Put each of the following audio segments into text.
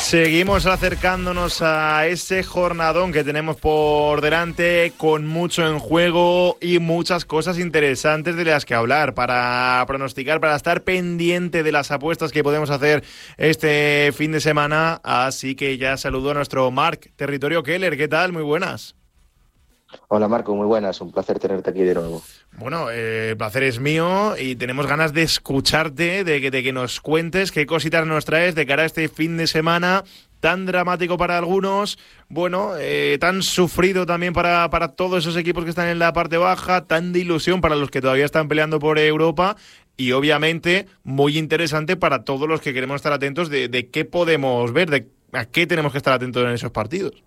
Seguimos acercándonos a ese jornadón que tenemos por delante, con mucho en juego y muchas cosas interesantes de las que hablar, para pronosticar, para estar pendiente de las apuestas que podemos hacer este fin de semana. Así que ya saludo a nuestro Marc, Territorio Keller. ¿Qué tal? Muy buenas. Hola Marco, muy buenas, un placer tenerte aquí de nuevo. Bueno, el placer es mío y tenemos ganas de escucharte, de que nos cuentes qué cositas nos traes de cara a este fin de semana tan dramático para algunos, bueno, tan sufrido también para todos esos equipos que están en la parte baja, tan de ilusión para los que todavía están peleando por Europa y obviamente muy interesante para todos los que queremos estar atentos de qué podemos ver, de a qué tenemos que estar atentos en esos partidos.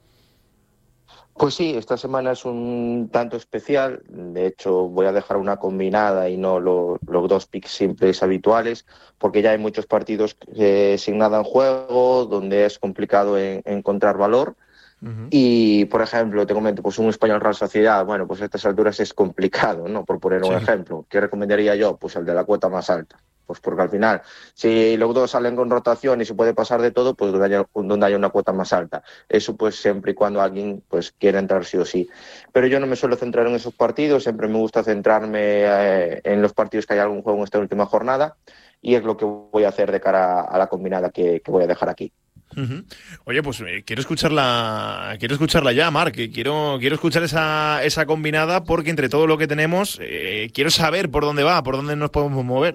Pues sí, esta semana es un tanto especial. De hecho, voy a dejar una combinada y no los dos picks simples habituales, porque ya hay muchos partidos sin nada en juego, donde es complicado encontrar valor. Uh-huh. Y, por ejemplo, te comento, pues un Español Real Sociedad, bueno, pues a estas alturas es complicado, ¿no? Por poner un ejemplo. ¿Qué recomendaría yo? Pues el de la cuota más alta. Pues porque al final, si los dos salen con rotación y se puede pasar de todo, pues donde haya una cuota más alta. Eso pues siempre y cuando alguien pues quiera entrar sí o sí. Pero yo no me suelo centrar en esos partidos, siempre me gusta centrarme en los partidos que hay algún juego en esta última jornada, y es lo que voy a hacer de cara a la combinada que voy a dejar aquí. Uh-huh. Oye, pues quiero escucharla ya, Marc. Quiero escuchar esa combinada, porque entre todo lo que tenemos, quiero saber por dónde va, por dónde nos podemos mover.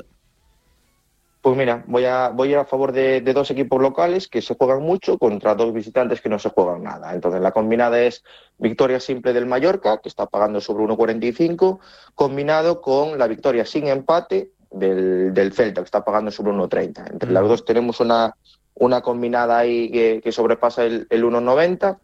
Pues mira, voy a ir a favor de dos equipos locales que se juegan mucho contra dos visitantes que no se juegan nada. Entonces la combinada es victoria simple del Mallorca, que está pagando sobre 1,45, combinado con la victoria sin empate del Celta, que está pagando sobre 1,30. Entre las dos tenemos una combinada ahí que sobrepasa el 1,90.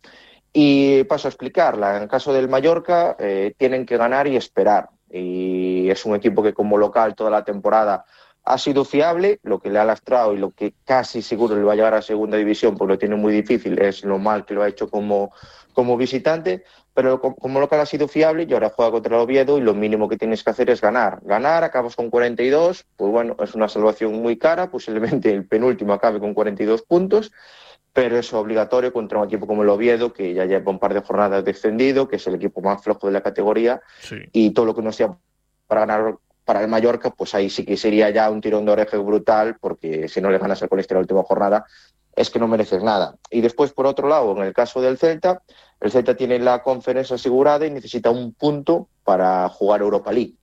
Y paso a explicarla. En el caso del Mallorca, tienen que ganar y esperar. Y es un equipo que como local toda la temporada ha sido fiable. Lo que le ha lastrado y lo que casi seguro le va a llevar a segunda división, porque lo tiene muy difícil, es lo mal que lo ha hecho como visitante, pero como local ha sido fiable y ahora juega contra el Oviedo y lo mínimo que tienes que hacer es ganar. Acabas con 42, pues bueno, es una salvación muy cara, posiblemente el penúltimo acabe con 42 puntos, pero es obligatorio contra un equipo como el Oviedo, que ya lleva un par de jornadas descendido, que es el equipo más flojo de la categoría, sí. Y todo lo que no sea para ganar para el Mallorca, pues ahí sí que sería ya un tirón de oreja brutal, porque si no le ganas al Colista en la última jornada, es que no mereces nada. Y después, por otro lado, en el caso del Celta, el Celta tiene la Conference asegurada y necesita un punto para jugar Europa League.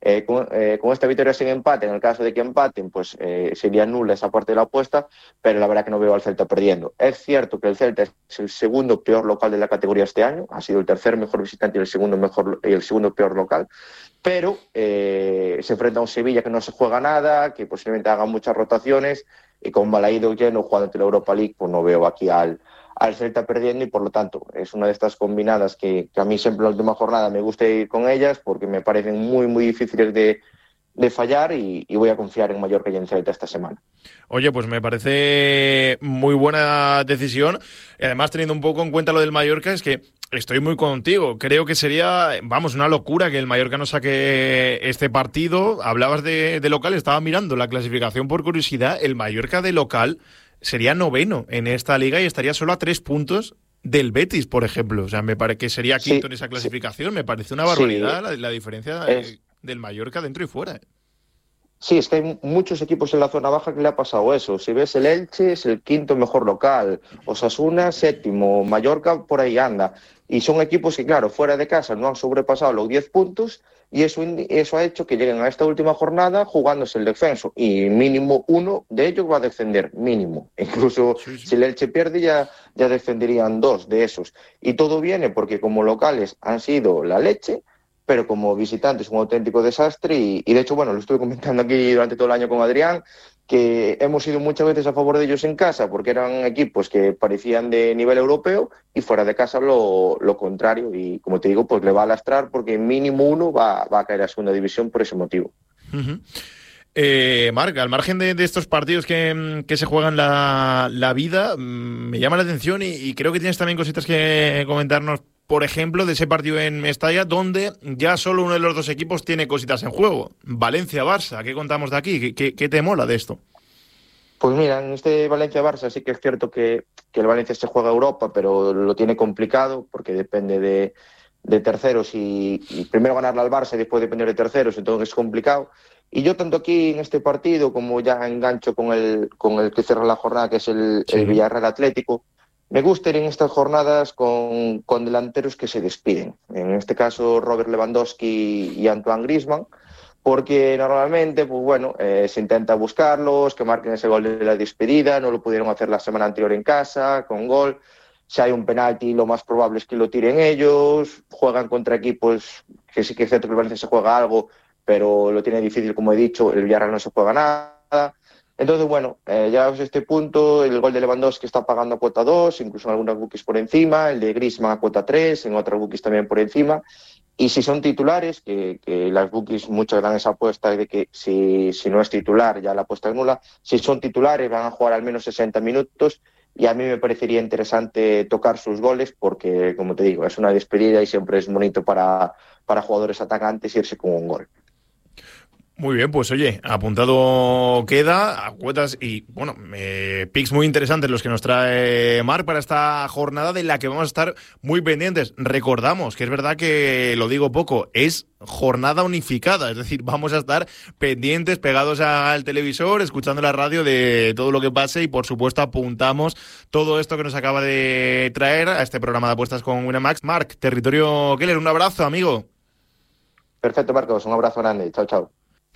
Con esta victoria sin empate, en el caso de que empaten, pues sería nula esa parte de la apuesta, pero la verdad que no veo al Celta perdiendo. Es cierto que el Celta es el segundo peor local de la categoría este año, ha sido el tercer mejor visitante y el segundo peor local, pero se enfrenta a un Sevilla que no se juega nada, que posiblemente haga muchas rotaciones, y con Balaído lleno jugando ante la Europa League, pues no veo aquí al Celta perdiendo, y por lo tanto es una de estas combinadas que a mí siempre en la última jornada me gusta ir con ellas, porque me parecen muy muy difíciles de fallar, y voy a confiar en Mallorca y en Celta esta semana. Oye, pues me parece muy buena decisión, y además teniendo un poco en cuenta lo del Mallorca, es que estoy muy contigo. Creo que sería, una locura que el Mallorca no saque este partido. Hablabas de local, estaba mirando la clasificación por curiosidad. El Mallorca de local sería 9º en esta liga y estaría solo a 3 puntos del Betis, por ejemplo. O sea, me parece que sería quinto en esa clasificación. Me parece una barbaridad la diferencia del Mallorca dentro y fuera. Sí, es que hay muchos equipos en la zona baja que le ha pasado eso. Si ves el Elche, es el quinto mejor local, Osasuna, séptimo, Mallorca por ahí anda. Y son equipos que, claro, fuera de casa no han sobrepasado los 10 puntos, y eso ha hecho que lleguen a esta última jornada jugándose el descenso. Y mínimo uno de ellos va a descender, mínimo. Incluso si el Elche pierde ya descenderían 2 de esos. Y todo viene porque como locales han sido la leche, pero como visitantes un auténtico desastre, y de hecho, bueno, lo estuve comentando aquí durante todo el año con Adrián, que hemos ido muchas veces a favor de ellos en casa, porque eran equipos que parecían de nivel europeo, y fuera de casa lo contrario, y como te digo, pues le va a lastrar, porque mínimo uno va a caer a segunda división por ese motivo. Uh-huh. Marc, al margen de estos partidos que se juegan la vida, me llama la atención y creo que tienes también cositas que comentarnos, por ejemplo, de ese partido en Mestalla, donde ya solo uno de los dos equipos tiene cositas en juego. Valencia-Barça, ¿qué contamos de aquí? ¿Qué te mola de esto? Pues mira, en este Valencia-Barça sí que es cierto que el Valencia se juega a Europa, pero lo tiene complicado porque depende de terceros y primero ganarle al Barça y después depender de terceros, entonces es complicado. Y yo tanto aquí en este partido como ya engancho con el que cierra la jornada, que es el Villarreal Atlético, me gusta ir en estas jornadas con delanteros que se despiden. En este caso Robert Lewandowski y Antoine Griezmann, porque normalmente, pues bueno, se intenta buscarlos, que marquen ese gol de la despedida, no lo pudieron hacer la semana anterior en casa, con gol. Si hay un penalti, lo más probable es que lo tiren ellos, juegan contra equipos que sí que es cierto que el Valencia se juega algo, pero lo tiene difícil, como he dicho, el Villarreal no se juega nada. Entonces, bueno, llegados a este punto, el gol de Lewandowski está pagando a cuota 2, incluso en algunas bookies por encima, el de Griezmann a cuota 3, en otras bookies también por encima. Y si son titulares, que las bookies muchas dan esa apuesta de que si no es titular ya la apuesta es nula, si son titulares van a jugar al menos 60 minutos y a mí me parecería interesante tocar sus goles porque, como te digo, es una despedida y siempre es bonito para jugadores atacantes irse con un gol. Muy bien, pues oye, apuntado queda a cuotas y, bueno, picks muy interesantes los que nos trae Marc para esta jornada de la que vamos a estar muy pendientes. Recordamos que es verdad que, lo digo poco, es jornada unificada, es decir, vamos a estar pendientes, pegados al televisor, escuchando la radio de todo lo que pase y, por supuesto, apuntamos todo esto que nos acaba de traer a este programa de apuestas con Winamax. Marc, Territorio Keller, un abrazo, amigo. Perfecto, Marcos, un abrazo grande. Chao, chao.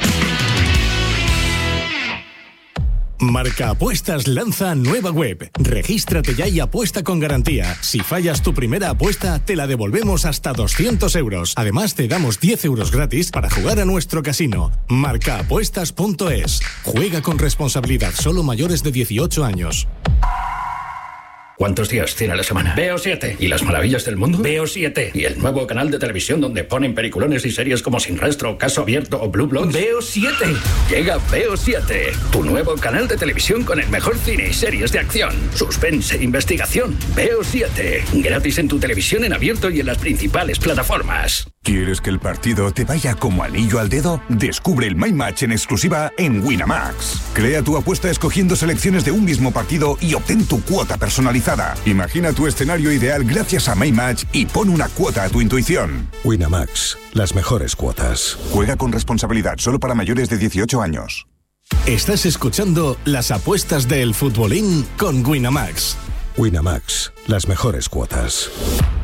Marca Apuestas lanza nueva web. Regístrate ya y apuesta con garantía. Si fallas tu primera apuesta, te la devolvemos hasta 200 euros. Además, te damos 10 euros gratis para jugar a nuestro casino. Marcaapuestas.es. Juega con responsabilidad. Solo mayores de 18 años. ¿Cuántos días tiene la semana? Veo 7. ¿Y las maravillas del mundo? Veo 7. ¿Y el nuevo canal de televisión donde ponen peliculones y series como Sin Rastro, Caso Abierto o Blue Bloods? Veo 7. Llega Veo 7, tu nuevo canal de televisión con el mejor cine y series de acción, suspense e investigación. Veo 7, gratis en tu televisión en abierto y en las principales plataformas. ¿Quieres que el partido te vaya como anillo al dedo? Descubre el My Match en exclusiva en Winamax. Crea tu apuesta escogiendo selecciones de un mismo partido y obtén tu cuota personalizada. Imagina tu escenario ideal gracias a My Match y pon una cuota a tu intuición. Winamax, las mejores cuotas. Juega con responsabilidad, solo para mayores de 18 años. Estás escuchando las apuestas del futbolín con Winamax. Winamax, las mejores cuotas.